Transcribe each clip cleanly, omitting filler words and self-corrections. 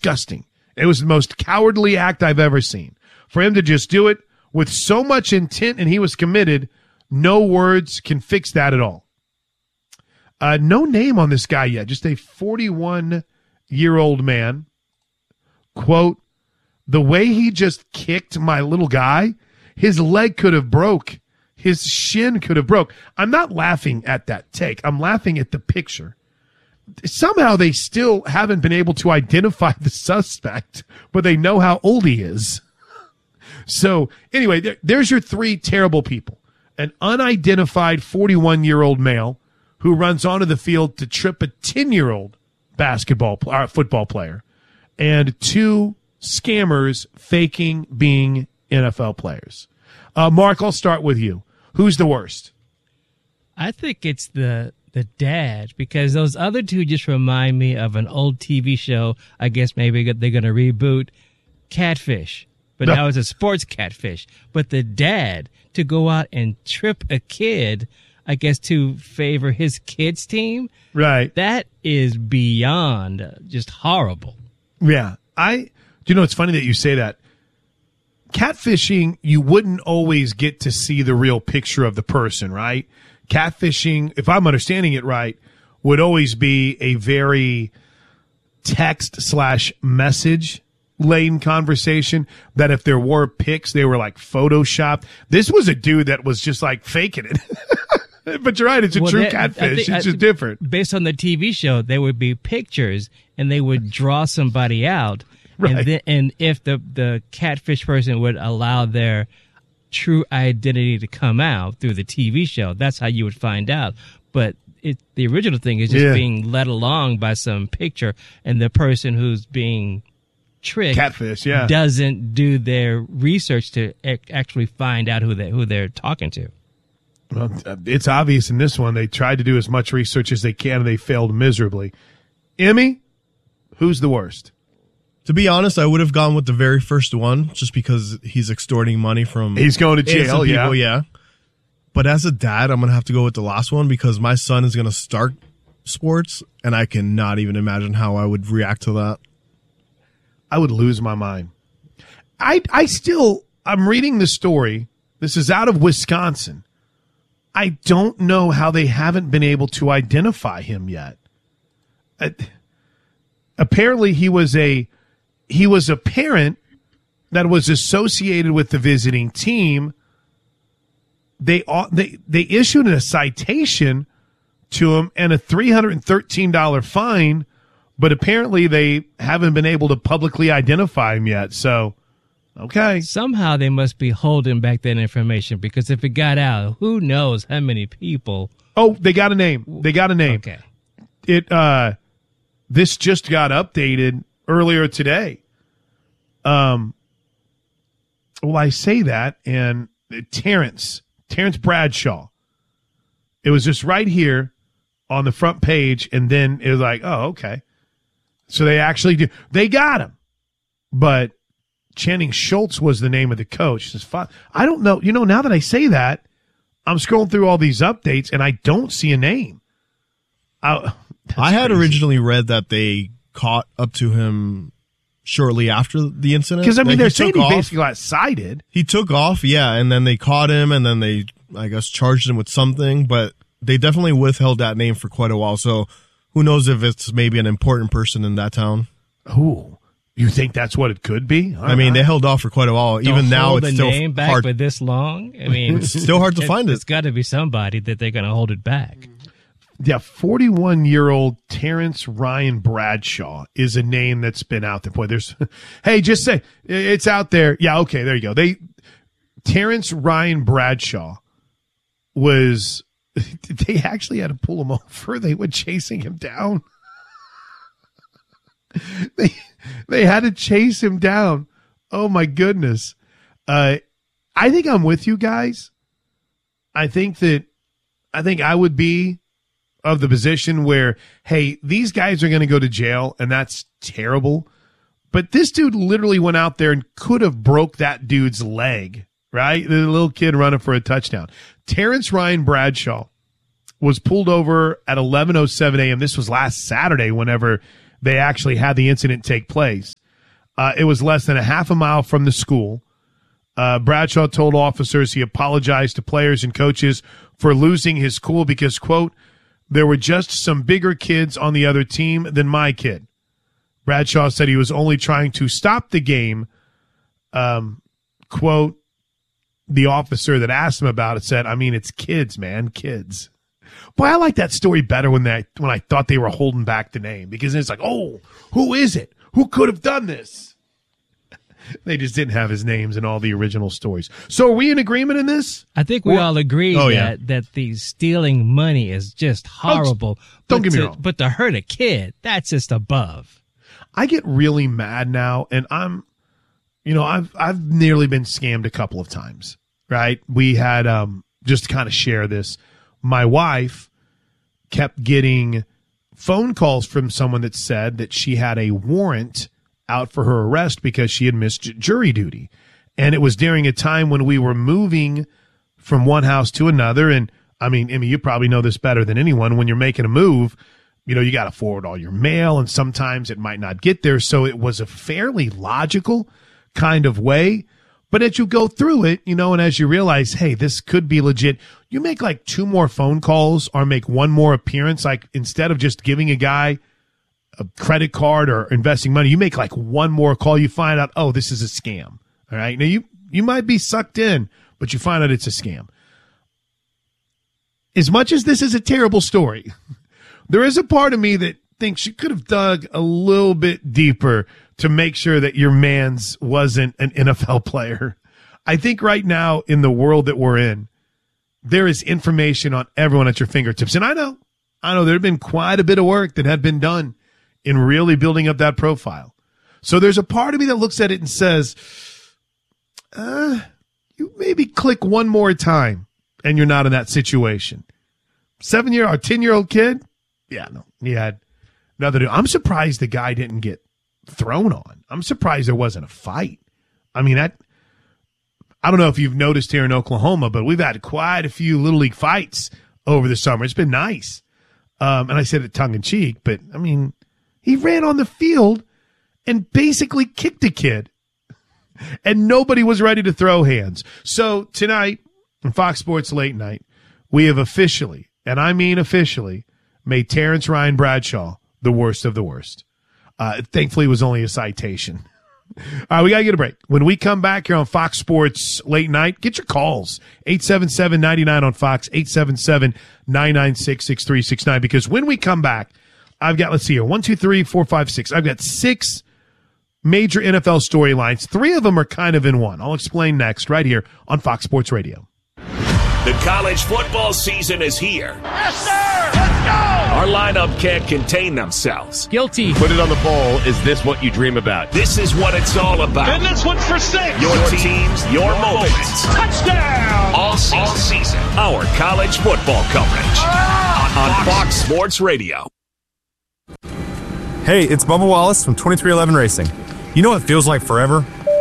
disgusting. It was the most cowardly act I've ever seen. For him to just do it with so much intent and he was committed, no words can fix that at all. No name on this guy yet, just a 41-year-old man. Quote, the way he just kicked my little guy, his leg could have broke. His shin could have broke. I'm not laughing at that take. I'm laughing at the picture. Somehow they still haven't been able to identify the suspect, but they know how old he is. So anyway, there's your three terrible people. An unidentified 41-year-old male who runs onto the field to trip a 10-year-old football player, and two scammers faking being NFL players. Mark, I'll start with you. Who's the worst? I think it's the dad, because those other two just remind me of an old TV show. I guess maybe they're going to reboot Catfish, but now it's a sports catfish. But the dad to go out and trip a kid, I guess to favor his kid's team. Right. That is beyond just horrible. Yeah. It's funny that you say that. Catfishing, you wouldn't always get to see the real picture of the person, right? Catfishing, if I'm understanding it right, would always be a very text/message laden conversation that if there were pics, they were like photoshopped. This was a dude that was just like faking it. But you're right, it's a true catfish. It's just different. Based on the TV show, there would be pictures and they would draw somebody out. Right. And if the catfish person would allow their true identity to come out through the TV show, that's how you would find out. But the original thing is just being led along by some picture, and the person who's being tricked doesn't do their research to actually find out who they're talking to. Well, it's obvious in this one. They tried to do as much research as they can, and they failed miserably. Emmy, who's the worst? To be honest, I would have gone with the very first one just because he's extorting money from... He's going to jail, people, yeah. But as a dad, I'm going to have to go with the last one because my son is going to start sports, and I cannot even imagine how I would react to that. I would lose my mind. I'm reading the story. This is out of Wisconsin. I don't know how they haven't been able to identify him yet. Apparently, he was a parent that was associated with the visiting team. They issued a citation to him and a $313 fine, but apparently they haven't been able to publicly identify him yet. So, okay. Somehow they must be holding back that information, because if it got out, who knows how many people. Oh, they got a name. Okay. This just got updated earlier today. Well, I say that, and Terrence Bradshaw. It was just right here on the front page, and then it was like, oh, okay. So they actually do. They got him. But Channing Schultz was the name of the coach. I don't know. Now that I say that, I'm scrolling through all these updates, and I don't see a name. I had originally read that they caught up to him shortly after the incident. Because, they're saying he basically got cited. He took off, and then they caught him, and then they, I guess, charged him with something, but they definitely withheld that name for quite a while, so who knows if it's maybe an important person in that town. Ooh, you think that's what it could be? They held off for quite a while. Even now, it's still name back hard. For this long? It's still hard to find it. It's got to be somebody that they're going to hold it back. Yeah, 41-year-old Terrence Ryan Bradshaw is a name that's been out there. Boy, hey, just say it's out there. Yeah, okay, there you go. Terrence Ryan Bradshaw they actually had to pull him over. They were chasing him down. They had to chase him down. Oh my goodness. I think I'm with you guys. I think I would be of the position where, hey, these guys are going to go to jail, and that's terrible. But this dude literally went out there and could have broke that dude's leg, right? The little kid running for a touchdown. Terrence Ryan Bradshaw was pulled over at 11:07 a.m. This was last Saturday whenever they actually had the incident take place. It was less than a half a mile from the school. Bradshaw told officers he apologized to players and coaches for losing his cool because, quote, there were just some bigger kids on the other team than my kid. Bradshaw said he was only trying to stop the game. Quote, the officer that asked him about it said, I mean, it's kids, man, kids. Boy, I like that story better when I thought they were holding back the name, because it's like, oh, who is it? Who could have done this? They just didn't have his names in all the original stories. So are we in agreement in this? I think we all agree yeah. that the stealing money is just horrible. Don't get me wrong. But to hurt a kid, that's just above. I get really mad now, and I've nearly been scammed a couple of times, right? We had, just to kind of share this, my wife kept getting phone calls from someone that said that she had a warrant out for her arrest because she had missed jury duty. And it was during a time when we were moving from one house to another. And I mean, you probably know this better than anyone. When you're making a move, you got to forward all your mail, and sometimes it might not get there. So it was a fairly logical kind of way. But as you go through it, and as you realize, hey, this could be legit, you make like 2 more phone calls or make 1 more appearance. Like instead of just giving a guy a credit card or investing money, you make like 1 more call. You find out, oh, this is a scam. All right. Now you might be sucked in, but you find out it's a scam. As much as this is a terrible story, there is a part of me that thinks you could have dug a little bit deeper to make sure that your man's wasn't an NFL player. I think right now in the world that we're in, there is information on everyone at your fingertips. And I know there had been quite a bit of work that had been done in really building up that profile. So there's a part of me that looks at it and says, you maybe click 1 more time and you're not in that situation. 7-year or 10-year-old kid? Yeah, no, he had nothing to do. I'm surprised the guy didn't get thrown on. I'm surprised there wasn't a fight. I mean, I don't know if you've noticed here in Oklahoma, but we've had quite a few Little League fights over the summer. It's been nice. And I said it tongue in cheek, but I mean, he ran on the field and basically kicked a kid, and nobody was ready to throw hands. So tonight on Fox Sports Late Night, we have officially, and I mean officially, made Terrence Ryan Bradshaw the worst of the worst. Thankfully, it was only a citation. All right, we got to get a break. When we come back here on Fox Sports Late Night, get your calls. 877-99 on Fox, 877-996-6369. Because when we come back, I've got, let's see here, 1, 2, 3, 4, 5, 6. I've got 6 major NFL storylines. 3 of them are kind of in one. I'll explain next right here on Fox Sports Radio. The college football season is here. Yes, sir! Let's go! Our lineup can't contain themselves. Guilty. Put it on the poll. Is this what you dream about? This is what it's all about. And this one's for 6. Your teams, your moments. Touchdown! All season. Our college football coverage on Fox Sports Radio. Hey, it's Bubba Wallace from 2311 Racing. You know what feels like forever?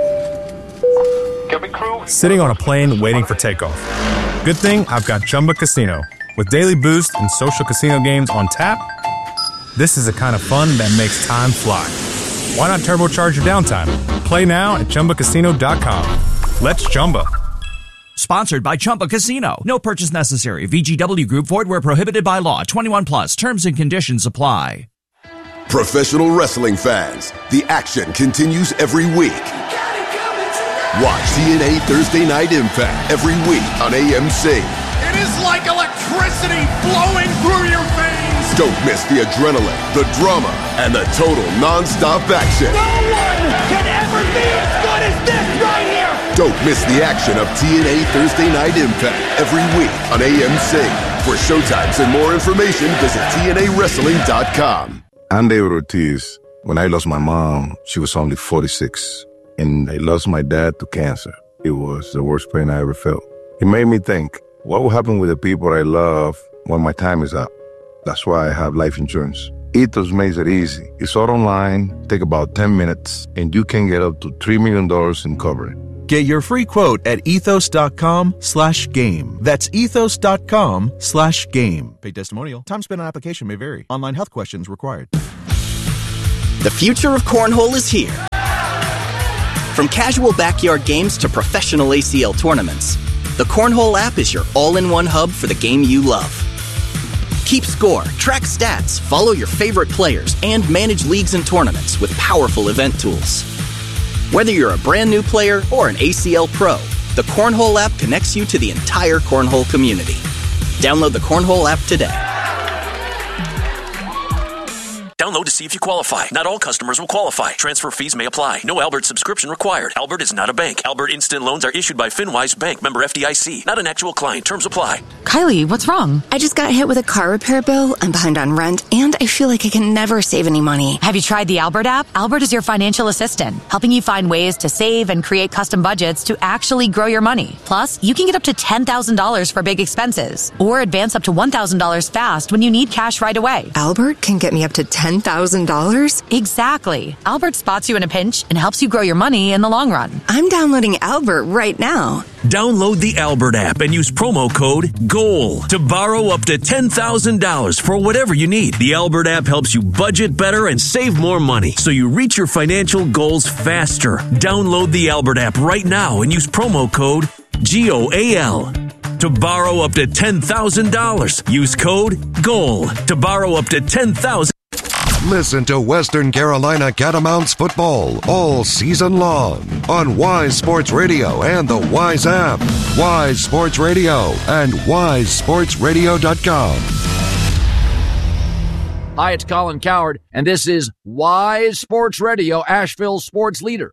Sitting on a plane waiting for takeoff. Good thing I've got Chumba Casino. With daily boost and social casino games on tap, this is the kind of fun that makes time fly. Why not turbocharge your downtime? Play now at ChumbaCasino.com. Let's Chumba. Sponsored by Chumba Casino. No purchase necessary. VGW Group. Void where prohibited by law. 21 plus. Terms and conditions apply. Professional wrestling fans, the action continues every week. Watch TNA Thursday Night Impact every week on AMC. It is like electricity flowing through your veins. Don't miss the adrenaline, the drama, and the total non-stop action. No one can ever be as good as this right here. Don't miss the action of TNA Thursday Night Impact every week on AMC. For showtimes and more information, visit TNAWrestling.com. I'm David Ortiz. When I lost my mom, she was only 46. And I lost my dad to cancer. It was the worst pain I ever felt. It made me think, what will happen with the people I love when my time is up? That's why I have life insurance. Ethos makes it easy. It's all online, take about 10 minutes, and you can get up to $3 million in coverage. Get your free quote at ethos.com/game. That's ethos.com/game. Paid testimonial. Time spent on application may vary. Online health questions required. The future of cornhole is here. From casual backyard games to professional ACL tournaments, the Cornhole app is your all-in-one hub for the game you love. Keep score, track stats, follow your favorite players, and manage leagues and tournaments with powerful event tools. Whether you're a brand new player or an ACL pro, the Cornhole app connects you to the entire cornhole community. Download the Cornhole app today. Download to see if you qualify. Not all customers will qualify. Transfer fees may apply. No Albert subscription required. Albert is not a bank. Albert Instant Loans are issued by FinWise Bank, member FDIC. Not an actual client. Terms apply. Kylie, what's wrong? I just got hit with a car repair bill. I'm behind on rent, and I feel like I can never save any money. Have you tried the Albert app? Albert is your financial assistant, helping you find ways to save and create custom budgets to actually grow your money. Plus, you can get up to $10,000 for big expenses, or advance up to $1,000 fast when you need cash right away. Albert can get me up to $10,000? Exactly. Albert spots you in a pinch and helps you grow your money in the long run. I'm downloading Albert right now. Download the Albert app and use promo code GOAL to borrow up to $10,000 for whatever you need. The Albert app helps you budget better and save more money so you reach your financial goals faster. Download the Albert app right now and use promo code GOAL to borrow up to $10,000. Use code GOAL to borrow up to $10,000. Listen to Western Carolina Catamounts football all season long on Wise Sports Radio and the Wise app. Wise Sports Radio and wisesportsradio.com. Hi, it's Colin Cowherd, and this is Wise Sports Radio, Asheville's sports leader.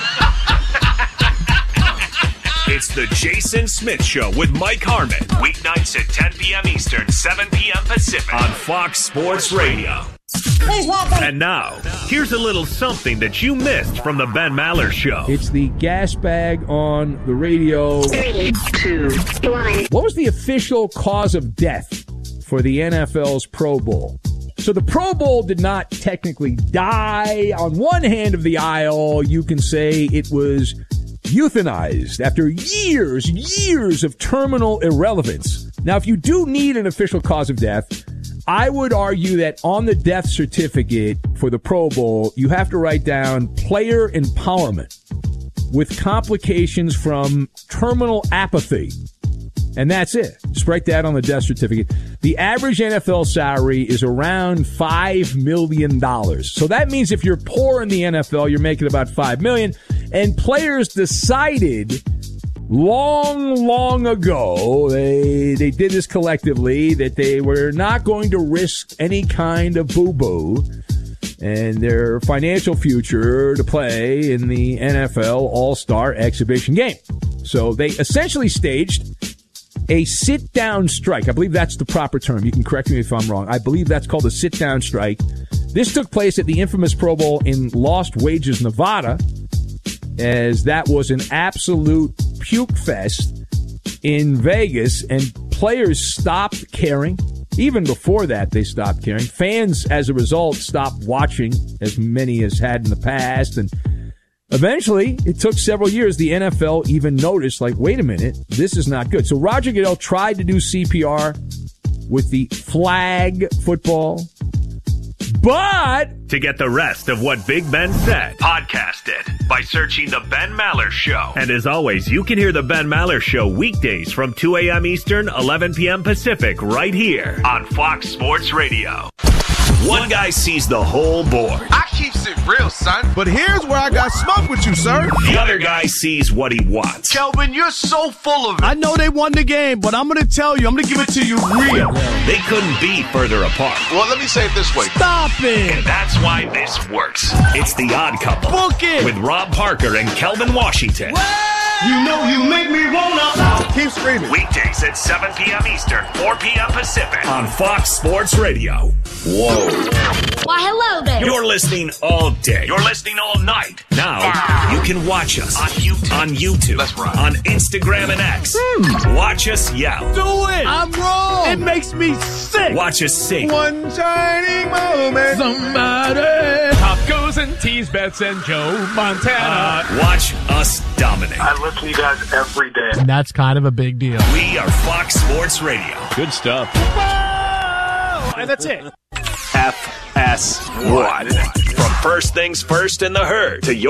It's the Jason Smith Show with Mike Harmon. Weeknights at 10 p.m. Eastern, 7 p.m. Pacific on Fox Sports Radio. Please welcome. And now, here's a little something that you missed from the Ben Maller Show. It's the gas bag on the radio. 3, 2, 1. What was the official cause of death for the NFL's Pro Bowl? So the Pro Bowl did not technically die. On one hand of the aisle, you can say it was euthanized after years of terminal irrelevance. Now, if you do need an official cause of death, I would argue that on the death certificate for the Pro Bowl, you have to write down player empowerment with complications from terminal apathy. And that's it. Just write that on the death certificate. The average NFL salary is around $5 million. So that means if you're poor in the NFL, you're making about $5 million. And players decided long ago, they did this collectively, that they were not going to risk any kind of boo-boo and their financial future to play in the NFL All-Star Exhibition game. So they essentially staged a sit-down strike. I believe that's the proper term. You can correct me if I'm wrong. I believe that's called a sit-down strike. This took place at the infamous Pro Bowl in Lost Wages, Nevada, as that was an absolute puke fest in Vegas, and players stopped caring. Even before that, they stopped caring. Fans, as a result, stopped watching, as many as had in the past, and eventually, it took several years. The NFL even noticed, like, wait a minute, this is not good. So Roger Goodell tried to do CPR with the flag football, but to get the rest of what Big Ben said, podcast it by searching The Ben Maller Show. And as always, you can hear The Ben Maller Show weekdays from 2 a.m. Eastern, 11 p.m. Pacific, right here on Fox Sports Radio. One guy sees the whole board. I keeps it real, son. But here's where I got smoke with you, sir. The other guy sees what he wants. Kelvin, you're so full of it. I know they won the game, but I'm going to tell you, I'm going to give it to you real. They couldn't be further apart. Well, let me say it this way. Stop it. And that's why this works. It's The Odd Couple. Book it. With Rob Parker and Kelvin Washington. You know you make me wanna. Keep screaming. Weekdays at 7 p.m. Eastern, 4 p.m. Pacific on Fox Sports Radio. Whoa. Why, hello there. You're listening all day. You're listening all night. Now, you can watch us on YouTube. Let's run. On Instagram and X. Watch us yell. Do it. I'm wrong. It makes me sick. Watch us sing. One shining moment. somebody. Tacos and teas, bets and Joe Montana. Watch us dominate. I listen to you guys every day. And that's kind of a big deal. We are Fox Sports Radio. Good stuff. And that's it. FS1 from First things first in the herd. Toyota